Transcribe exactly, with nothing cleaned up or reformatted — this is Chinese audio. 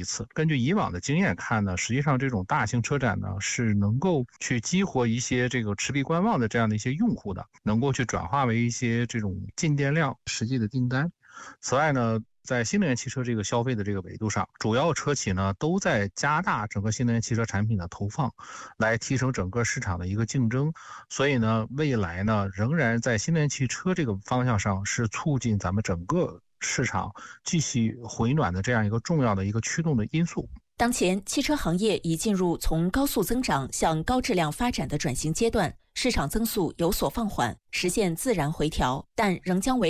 一次。根据以往的经验看呢，实际上这种大型车展呢是能够去激活一些这个持币观望的这样的一些用户的，能够去转化为一些这种进店量实际的订单。此外呢，在新能源汽车这个消费的这个维度上，主要车企呢都在加大整个新能源汽车产品的投放，来提升整个市场的一个竞争。所以呢，未来呢仍然在新能源汽车这个方向上是促进咱们整个市场继续回暖的这样一个重要的一个驱动的因素。 当前，汽车行业已进入从高速增长向高质量发展的转型阶段，市场增速有所放缓，实现自然回调，但仍将为